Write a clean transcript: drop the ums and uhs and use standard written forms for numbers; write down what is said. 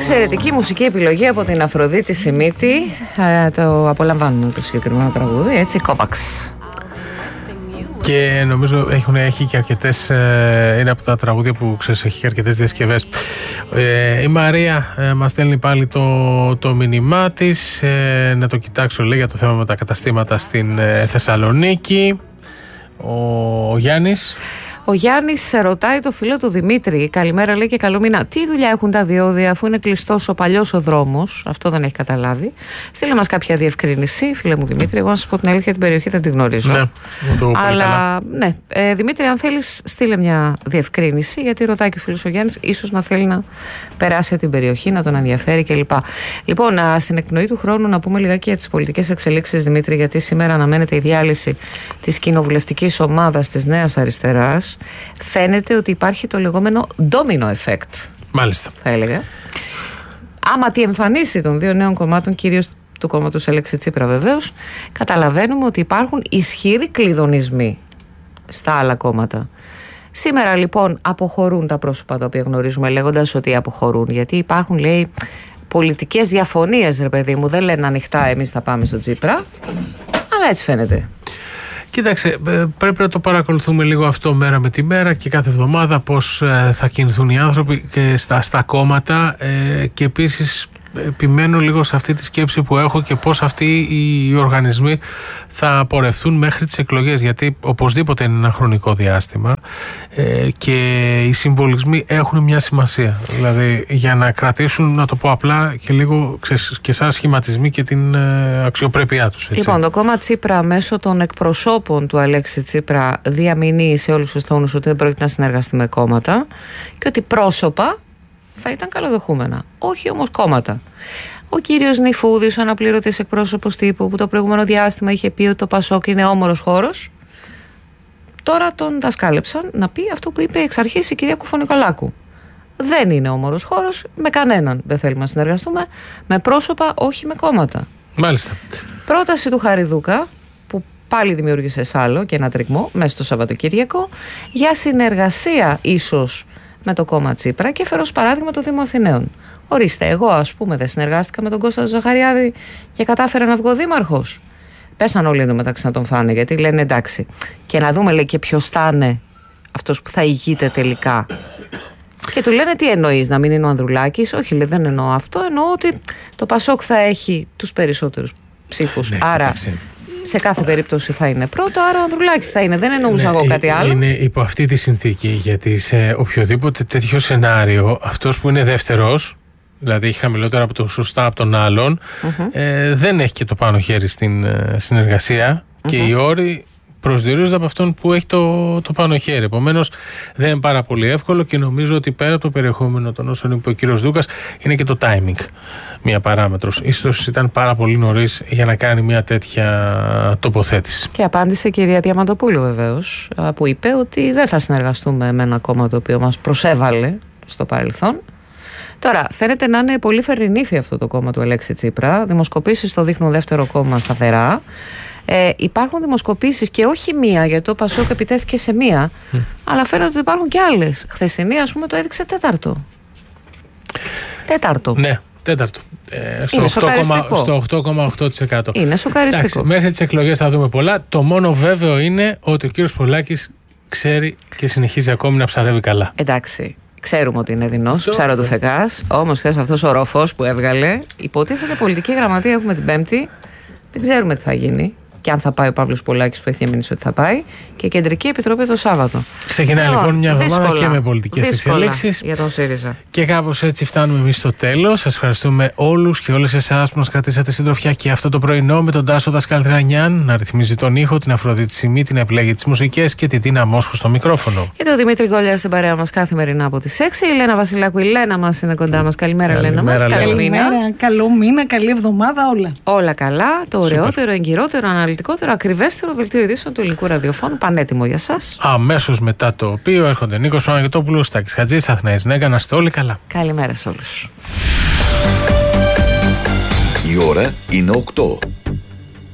Εξαιρετική μουσική επιλογή από την Αφροδίτη Σιμίτη. Το απολαμβάνουμε το συγκεκριμένο τραγούδι, έτσι, Kovacs. Και νομίζω έχει και αρκετές, είναι από τα τραγούδια που ξέρεις, έχει και αρκετές διασκευές. Η Μαρία μας στέλνει πάλι το μήνυμά της, να το κοιτάξω, λέει, για το θέμα με τα καταστήματα στην Θεσσαλονίκη. Ο Γιάννης. Ο Γιάννης ρωτάει το φίλο του Δημήτρη. Καλημέρα, λέει, και καλό μήνα. Τι δουλειά έχουν τα διόδια αφού είναι κλειστός ο παλιός ο δρόμος? Αυτό δεν έχει καταλάβει. Στείλε μας κάποια διευκρίνηση, φίλε μου Δημήτρη. Εγώ να σας πω την αλήθεια, την περιοχή δεν την γνωρίζω. Ναι, αλλά ναι. Δημήτρη, αν θέλεις, στείλε μια διευκρίνηση, γιατί ρωτάει και ο φίλος ο Γιάννης, ίσως να θέλει να περάσει από την περιοχή, να τον ενδιαφέρει κλπ. Λοιπόν, στην εκπνοή του χρόνου να πούμε λιγάκι για τις πολιτικές εξελίξεις, Δημήτρη, γιατί σήμερα αναμένεται η διάλυση της κοινοβουλευτικής ομάδας της Νέας Αριστεράς. Φαίνεται ότι υπάρχει το λεγόμενο domino effect. Μάλιστα. Θα έλεγα. Άμα τη εμφανίσει των δύο νέων κομμάτων, κυρίως του κόμματος Αλέξη Τσίπρα βεβαίως, καταλαβαίνουμε ότι υπάρχουν ισχυροί κλειδονισμοί στα άλλα κόμματα. Σήμερα λοιπόν αποχωρούν τα πρόσωπα τα οποία γνωρίζουμε, λέγοντας ότι αποχωρούν, γιατί υπάρχουν, λέει, πολιτικές διαφωνίες, ρε παιδί μου. Δεν λένε ανοιχτά εμείς θα πάμε στο Τσίπρα, αλλά έτσι φαίνεται. Κοίταξε, πρέπει να το παρακολουθούμε λίγο αυτό μέρα με τη μέρα και κάθε εβδομάδα πώς θα κινηθούν οι άνθρωποι και στα κόμματα, και επίσης επιμένω λίγο σε αυτή τη σκέψη που έχω και πώς αυτοί οι οργανισμοί θα πορευθούν μέχρι τις εκλογές, γιατί οπωσδήποτε είναι ένα χρονικό διάστημα, και οι συμβολισμοί έχουν μια σημασία, δηλαδή για να κρατήσουν, να το πω απλά, και λίγο και σαν σχηματισμοί και την αξιοπρέπειά τους, έτσι. Λοιπόν, το κόμμα Τσίπρα μέσω των εκπροσώπων του Αλέξη Τσίπρα διαμηνύει σε όλους τους τόνους ότι δεν πρόκειται να συνεργαστεί με κόμματα και ότι πρόσωπα θα ήταν καλοδεχούμενα, όχι όμως κόμματα. Ο κύριος Νιφούδης, ο αναπληρωτής εκπρόσωπος τύπου, που το προηγούμενο διάστημα είχε πει ότι το Πασόκ είναι όμορος χώρος, τώρα τον δασκάλεψαν να πει αυτό που είπε εξ αρχής η κυρία Κουφονικολάκου. Δεν είναι όμορος χώρος, με κανέναν δεν θέλουμε να συνεργαστούμε, με πρόσωπα, όχι με κόμματα. Μάλιστα. Πρόταση του Χαριδούκα, που πάλι δημιούργησε σάλο και ένα τριγμό μέσα στο Σαββατοκύριακο, για συνεργασία ίσως με το κόμμα Τσίπρα, και φέρω ως παράδειγμα το Δήμο Αθηναίων. Ορίστε, εγώ ας πούμε δεν συνεργάστηκα με τον Κώστα Ζαχαριάδη και κατάφερα να βγω δήμαρχος. Πέσαν όλοι εντωμεταξύ να τον φάνε, γιατί λένε εντάξει, και να δούμε, λέει, και ποιος θα είναι αυτός που θα ηγείται τελικά. Και του λένε τι εννοείς, να μην είναι ο Ανδρουλάκης? Όχι, λέει, δεν εννοώ αυτό, εννοώ ότι το Πασόκ θα έχει τους περισσότερους ψήφους, ναι, άρα σε κάθε περίπτωση θα είναι πρώτο, άρα ο Ανδρουλάκης θα είναι. Δεν εννοούσα εγώ κάτι άλλο. Είναι υπό αυτή τη συνθήκη, γιατί σε οποιοδήποτε τέτοιο σενάριο, αυτός που είναι δεύτερος, δηλαδή έχει χαμηλότερα από το σωστά από τον άλλον, δεν έχει και το πάνω χέρι στην συνεργασία, και οι όροι προσδιορίζονται από αυτόν που έχει το πάνω χέρι. Επομένως, δεν είναι πάρα πολύ εύκολο, και νομίζω ότι πέρα από το περιεχόμενο των όσων είπε ο κύριος Δούκας, είναι και το timing μια παράμετρος. Ίσως ήταν πάρα πολύ νωρίς για να κάνει μια τέτοια τοποθέτηση. Και απάντησε η κυρία Διαμαντοπούλου βεβαίως, που είπε ότι δεν θα συνεργαστούμε με ένα κόμμα το οποίο μας προσέβαλε στο παρελθόν. Τώρα, φαίνεται να είναι πολύ φερρινήφι αυτό το κόμμα του Αλέξη Τσίπρα. Δημοσκοπήσεις το δείχνουν δεύτερο κόμμα σταθερά. Υπάρχουν δημοσκοπήσεις, και όχι μία, γιατί το Πασόκ επιτέθηκε σε μία, αλλά φαίνεται ότι υπάρχουν και άλλες. Χθεσινή, ας πούμε, το έδειξε τέταρτο. Ναι, τέταρτο. Στο 8,8%. Είναι σοκαριστικό. Εντάξει, μέχρι τις εκλογές θα δούμε πολλά. Το μόνο βέβαιο είναι ότι ο κύριος Πολάκης ξέρει και συνεχίζει ακόμη να ψαρεύει καλά. Εντάξει. Ξέρουμε ότι είναι δεινός, ψάρο του φεκάς. Όμως χθες αυτός ο ρόφος που έβγαλε, υποτίθεται πολιτική γραμματεία έχουμε την Πέμπτη. Δεν ξέρουμε τι θα γίνει. Και αν θα πάει ο Παύλος Πολάκης που έχει εμείνει ότι θα πάει, και κεντρική επιτροπή το Σάββατο. Ξεκινάει λοιπόν μια εβδομάδα και με πολιτικές εξελίξεις. Για τον ΣΥΡΙΖΑ. Και κάπως έτσι φτάνουμε εμείς στο τέλος. Σας ευχαριστούμε όλους και όλες εσάς που μας κρατήσατε συντροφιά και αυτό το πρωινό, με τον Τάσο Δασκαλτρανιάν να ρυθμίζει τον ήχο, την Αφροδίτη Σιμίτη να επιλέγει τις μουσικές και την Τίνα Μόσχου στο μικρόφωνο. Και τον Δημήτρη Γκόλια στην παρέα μας καθημερινά από τις 6. Η Λένα Βασιλάκου, η Λένα μας είναι κοντά μας. Καλημέρα, Λένα μας. Καλό μήνα, καλή εβδομάδα, όλα. Όλα καλά. Το ωραιότερο, εγκυρότερο, αναλυτικότερο, ακριβέστερο δελτίο ειδήσεων του ελληνικού ραδιοφώνου, πανέτοιμο για σας. Αμέσως μετά το οποίο έρχονται Νίκος Παναγιωτόπουλος, Τάκης Χατζής, Αθηναής Νέγκα. Να είστε όλοι καλά. Καλημέρα σε όλους. Η ώρα είναι 8.